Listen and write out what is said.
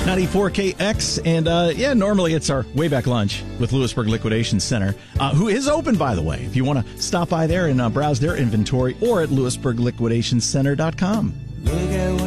94KX, and normally it's our way back lunch with Lewisburg Liquidation Center, who is open, by the way, if you want to stop by there and browse their inventory, or at lewisburgliquidationcenter.com.